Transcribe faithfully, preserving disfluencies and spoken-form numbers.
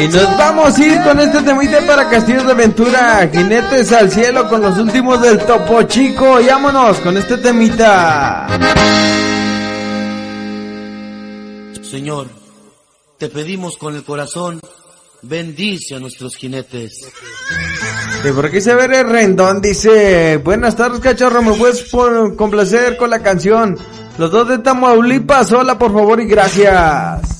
Y nos vamos a ir con este temita para Castillos de Aventura, Jinetes al Cielo con los últimos del Topo Chico. Y vámonos con este temita. Señor, te pedimos con el corazón, bendice a nuestros jinetes. Y por aquí se ve el Rendón, dice: buenas tardes, cachorro, me puedes por complacer con la canción Los Dos de Tamaulipas. Hola, por favor y gracias.